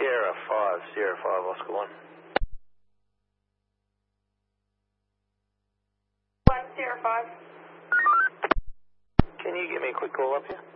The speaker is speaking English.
Sierra 5, Sierra 5, Oscar 1. 1, Sierra 5. Can you give me a quick call up here?